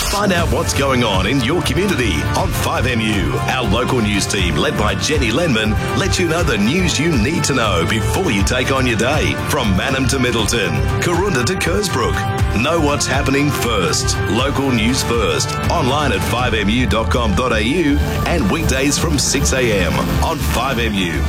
Find out what's going on in your community on 5MU. Our local news team, led by Jenny Lenman, lets you know the news you need to know before you take on your day. From Mannum to Middleton, Karoonda to Kersbrook. Know what's happening first. Local news first. Online at 5mu.com.au and weekdays from 6 a.m. on 5MU.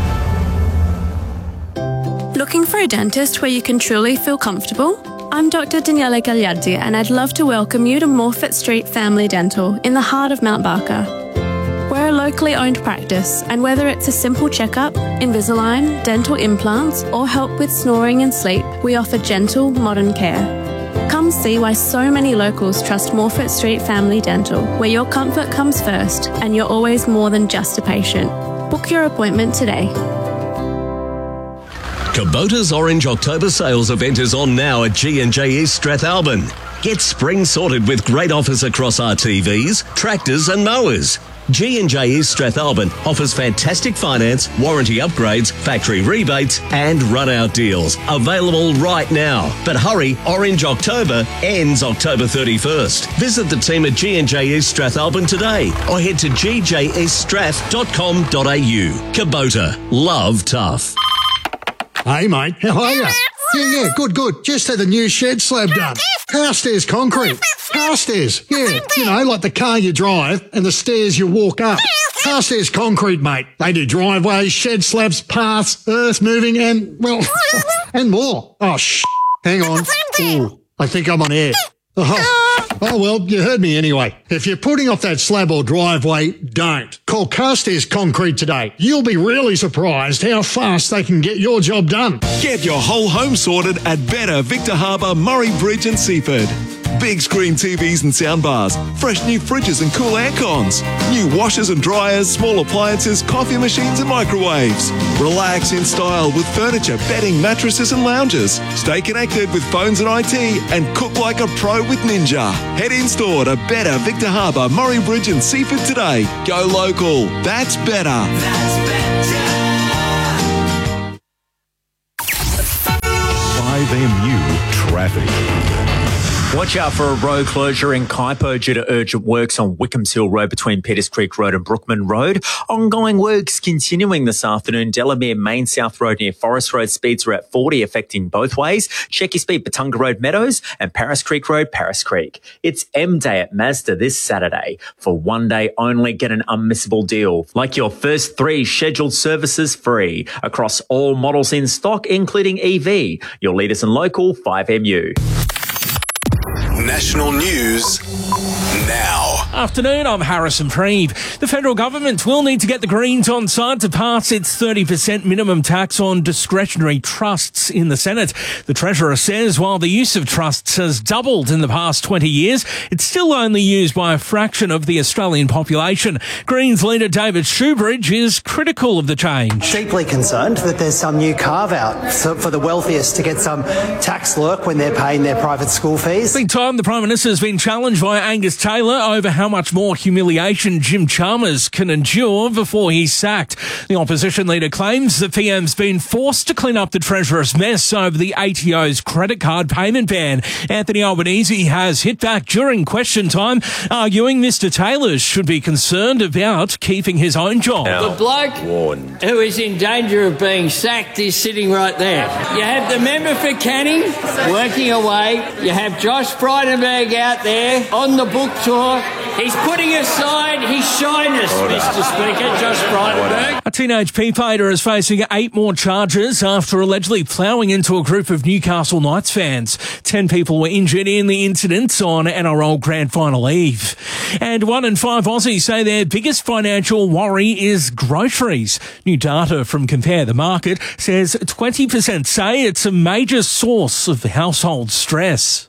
Looking for a dentist where you can truly feel comfortable? I'm Dr. Daniela Gagliardi, and I'd love to welcome you to Morfett Street Family Dental in the heart of Mount Barker. We're a locally owned practice, and whether it's a simple checkup, Invisalign, dental implants, or help with snoring and sleep, we offer gentle, modern care. Come see why so many locals trust Morfett Street Family Dental, where your comfort comes first and you're always more than just a patient. Book your appointment today. Kubota's Orange October sales event is on now at G&J East Strathalbyn. Get spring sorted with great offers across RTVs, tractors and mowers. G&J East Strathalbyn offers fantastic finance, warranty upgrades, factory rebates and run-out deals. Available right now. But hurry, Orange October ends October 31st. Visit the team at G&J East Strathalbyn today or head to gjeaststrath.com.au. Kubota. Love tough. Hey, mate, how are you? Yeah, good. Just had the new shed slab done. Carstairs concrete. Carstairs, yeah, you know, like the car you drive and the stairs you walk up. Carstairs concrete, mate. They do driveways, shed slabs, paths, earth moving and, well, and more. Oh, hang on. Ooh, I think I'm on air. Oh, well, you heard me anyway. If you're putting off that slab or driveway, don't. Call Carstairs Concrete today. You'll be really surprised how fast they can get your job done. Get your whole home sorted at Better Victor Harbour, Murray Bridge and Seaford. Big screen TVs and soundbars, fresh new fridges and cool air cons, new washers and dryers, small appliances, coffee machines and microwaves. Relax in style with furniture, bedding, mattresses and lounges. Stay connected with phones and IT and cook like a pro with Ninja. Head in store to Better Victor Harbour, Murray Bridge and Seaford today. Go local. That's better. That's better. 5MU Traffic. Watch out for a road closure in Kaipo due to urgent works on Wickham's Hill Road between Peters Creek Road and Brookman Road. Ongoing works continuing this afternoon. Delamere Main South Road near Forest Road speeds are at 40, affecting both ways. Check your speed, Batunga Road Meadows and Paris Creek Road, Paris Creek. It's M Day at Mazda this Saturday. For one day only, get an unmissable deal. Like your first 3 scheduled services free across all models in stock, including EV. Your leaders in local 5MU. National news now. Afternoon, I'm Harrison Preeve. The federal government will need to get the Greens on side to pass its 30% minimum tax on discretionary trusts in the Senate. The Treasurer says while the use of trusts has doubled in the past 20 years, it's still only used by a fraction of the Australian population. Greens leader David Shoebridge is critical of the change. Deeply concerned that there's some new carve-out for the wealthiest to get some tax lurk when they're paying their private school fees. Big time, the Prime Minister has been challenged by Angus Taylor over how much more humiliation Jim Chalmers can endure before he's sacked. The opposition leader claims the PM's been forced to clean up the Treasurer's mess over the ATO's credit card payment ban. Anthony Albanese has hit back during question time, arguing Mr Taylor should be concerned about keeping his own job. The bloke who is in danger of being sacked is sitting right there. You have the member for Canning working away. You have Josh Frydenberg out there on the book tour. He's putting aside his shyness, Mr Speaker, Josh Frydenberg. A teenage P-plater is facing 8 more charges after allegedly ploughing into a group of Newcastle Knights fans. 10 people were injured in the incident on NRL Grand Final Eve. And 1 in 5 Aussies say their biggest financial worry is groceries. New data from Compare the Market says 20% say it's a major source of household stress.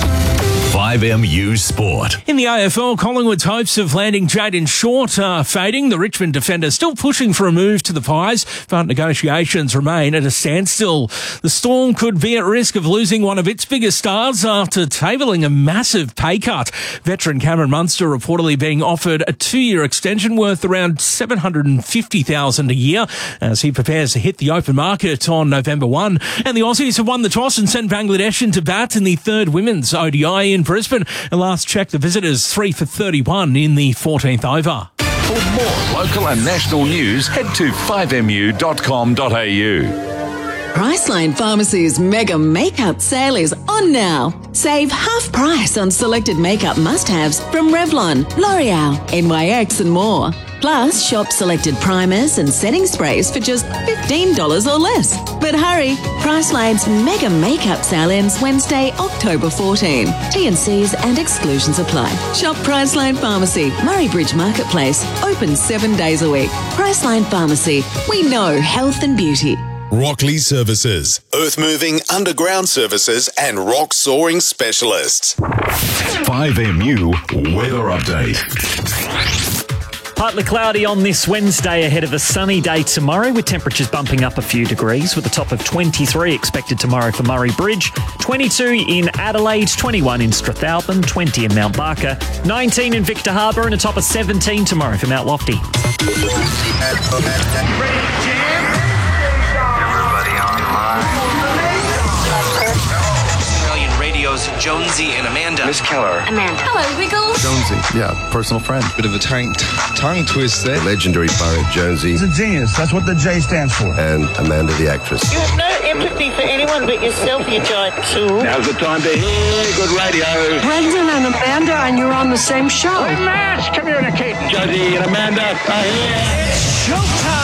5MU Sport. In the AFL, Collingwood's hopes of landing Jayden Short are fading. The Richmond defender still pushing for a move to the Pies, but negotiations remain at a standstill. The Storm could be at risk of losing one of its biggest stars after tabling a massive pay cut. Veteran Cameron Munster reportedly being offered a 2-year extension worth around $750,000 a year as he prepares to hit the open market on November 1. And the Aussies have won the toss and sent Bangladesh into bat in the 3rd women's ODI in Brisbane. Brisbane. And last check, the visitors 3 for 31 in the 14th over. For more local and national news, head to 5mu.com.au. Priceline Pharmacy's mega makeup sale is on now. Save half price on selected makeup must-haves from Revlon, L'Oreal, NYX and more. Plus, shop selected primers and setting sprays for just $15 or less. But hurry, Priceline's mega makeup sale ends Wednesday, October 14. T&Cs and exclusions apply. Shop Priceline Pharmacy, Murray Bridge Marketplace. Open 7 days a week. Priceline Pharmacy. We know health and beauty. Rockley Services, earth moving, underground services and rock soaring specialists. 5MU Weather Update. Partly cloudy on this Wednesday ahead of a sunny day tomorrow with temperatures bumping up a few degrees with a top of 23 expected tomorrow for Murray Bridge, 22 in Adelaide, 21 in Strathalbyn, 20 in Mount Barker, 19 in Victor Harbor and a top of 17 tomorrow for Mount Lofty. Jonesy and Amanda. Miss Keller. Amanda. Hello, Wiggles. Jonesy, yeah, personal friend. Bit of a tongue twist there. The legendary poet Jonesy. He's a genius. That's what the J stands for. And Amanda the actress. You have no empathy for anyone but yourself, you giant tool. Now's the time to hear good radio. Brendan and Amanda, and you're on the same show. We're mass communicating. Jonesy and Amanda are here. It's showtime.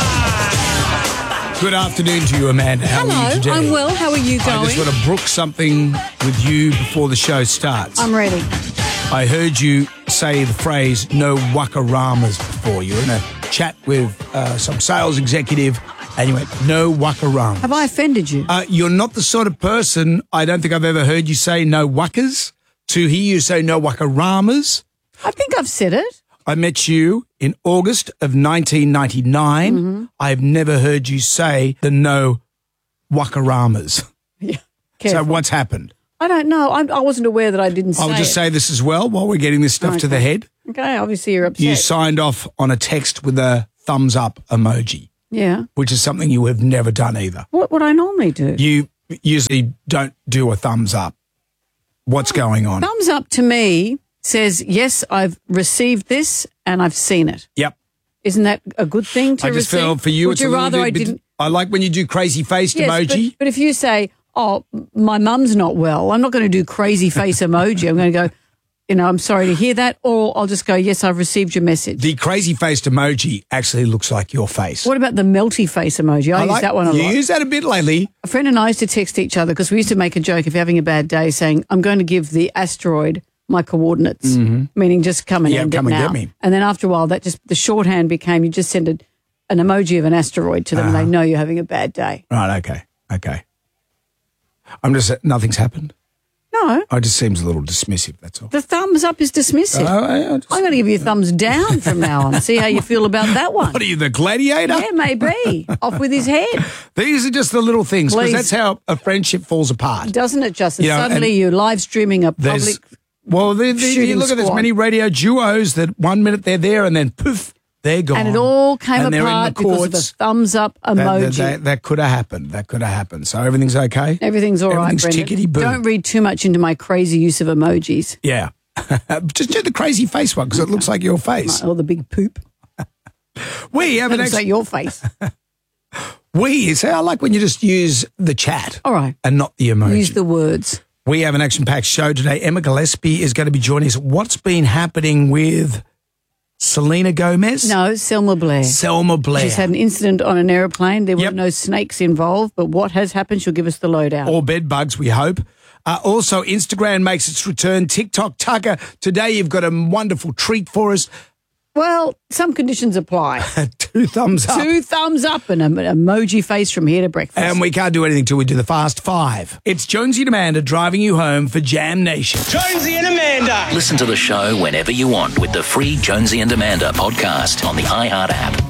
Good afternoon to you, Amanda. How are you today? I'm well. How are you going? I just want to brook something with you before the show starts. I'm ready. I heard you say the phrase, no wakaramas before. You were in a chat with some sales executive and you went, no wakarama. Have I offended you? You're not the sort of person, I don't think I've ever heard you say no wakas. To hear you say no wakaramas. I think I've said it. I met you in August of 1999. Mm-hmm. I've never heard you say the no wakaramas. Yeah. So what's happened? I don't know. I wasn't aware that I didn't say it. I'll just say this as well while we're getting this stuff to the head. Okay, obviously you're upset. You signed off on a text with a thumbs up emoji. Yeah. Which is something you have never done either. What would I normally do? You usually don't do a thumbs up. What's going on? Thumbs up to me says, yes, I've received this and I've seen it. Yep. Isn't that a good thing to receive? I just feel for you, Would you rather I didn't? I like when you do crazy faced emoji. But if you say, oh, my mum's not well, I'm not going to do crazy face emoji. I'm going to go, I'm sorry to hear that. Or I'll just go, yes, I've received your message. The crazy faced emoji actually looks like your face. What about the melty face emoji? I use that one a lot. You use that a bit lately. A friend and I used to text each other because we used to make a joke if you're having a bad day saying, I'm going to give the asteroid my coordinates, meaning just come and end it now. Get me. And then after a while, the shorthand became you just send an emoji of an asteroid to them and they know you're having a bad day. Right, okay. Nothing's happened. No. It just seems a little dismissive, that's all. The thumbs up is dismissive. I'm going to give you a thumbs down from now on. See how you feel about that one. What are you, the gladiator? Yeah, maybe. Off with his head. These are just the little things, because that's how a friendship falls apart. Doesn't it, Justin? Suddenly you're live streaming a public Well, you look at this many radio duos that 1 minute they're there and then poof, they're gone. And it all came apart because of the thumbs up emoji. That could have happened. So everything's okay? Everything's all right, Brendan. Tickety-boo. Don't read too much into my crazy use of emojis. Yeah. Just do the crazy face one because it looks like your face. Or the big poop. We have an looks like your face. I like when you just use the chat. All right. And not the emoji. Use the words. We have an action-packed show today. Emma Gillespie is going to be joining us. What's been happening with Selena Gomez? No, Selma Blair. She's had an incident on an aeroplane. There were no snakes involved, but what has happened, she'll give us the lowdown. Or bed bugs, we hope. Also, Instagram makes its return. TikTok Tucker, today you've got a wonderful treat for us. Well, some conditions apply. 2 thumbs up. 2 thumbs up and an emoji face from here to breakfast. And we can't do anything till we do the Fast Five. It's Jonesy and Amanda driving you home for Jam Nation. Jonesy and Amanda. Listen to the show whenever you want with the free Jonesy and Amanda podcast on the iHeart app.